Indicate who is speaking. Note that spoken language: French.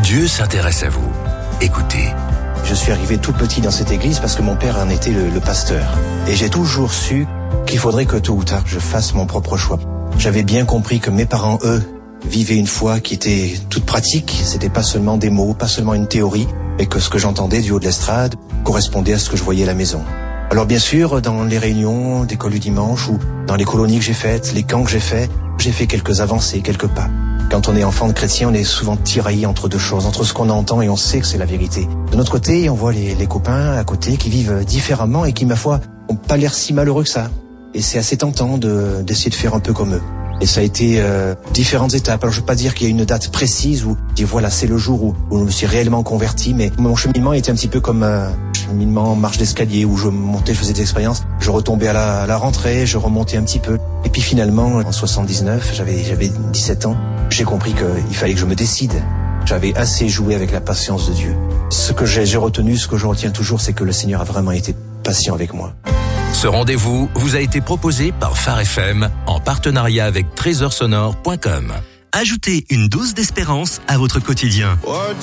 Speaker 1: Dieu s'intéresse à vous. Écoutez.
Speaker 2: Je suis arrivé tout petit dans cette église parce que mon père en était le pasteur. Et j'ai toujours su qu'il faudrait que tôt ou tard, je fasse mon propre choix. J'avais bien compris que mes parents, eux, vivaient une foi qui était toute pratique. C'était pas seulement des mots, pas seulement une théorie, et que ce que j'entendais du haut de l'estrade correspondait à ce que je voyais à la maison. Alors bien sûr, dans les réunions d'école du dimanche ou dans les colonies que j'ai faites, les camps que j'ai fait quelques avancées, quelques pas. Quand on est enfant de chrétien, on est souvent tiraillé entre deux choses, entre ce qu'on entend et on sait que c'est la vérité. De notre côté, on voit les copains à côté qui vivent différemment et qui, ma foi, ont pas l'air si malheureux que ça. Et c'est assez tentant d'essayer de faire un peu comme eux. Et ça a été différentes étapes. Alors je veux pas dire qu'il y a une date précise où dire voilà c'est le jour où je me suis réellement converti, mais mon cheminement était un petit peu comme un cheminement en marche d'escalier où je montais, je faisais des expériences, je retombais à la rentrée, je remontais un petit peu. Et puis finalement en 79, j'avais 17 ans, j'ai compris qu'il fallait que je me décide. J'avais assez joué avec la patience de Dieu. Ce que j'ai retenu, ce que je retiens toujours, c'est que le Seigneur a vraiment été patient avec moi.
Speaker 1: Ce rendez-vous vous a été proposé par Phare FM en partenariat avec trésorsonore.com.
Speaker 3: Ajoutez une dose d'espérance à votre quotidien.